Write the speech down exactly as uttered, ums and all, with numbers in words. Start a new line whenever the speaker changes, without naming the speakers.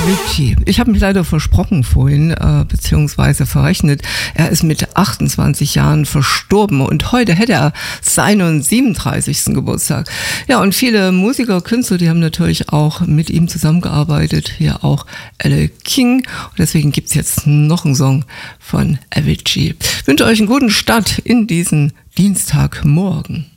Avicii. Ich habe mich leider versprochen vorhin, äh, beziehungsweise verrechnet. Er ist mit achtundzwanzig Jahren verstorben und heute hätte er seinen siebenunddreißigsten Geburtstag. Ja, und viele Musiker, Künstler, die haben natürlich auch mit ihm zusammengearbeitet. Hier auch Elle King. Und deswegen gibt's jetzt noch einen Song von Avicii. Ich wünsche euch einen guten Start in diesen Dienstagmorgen.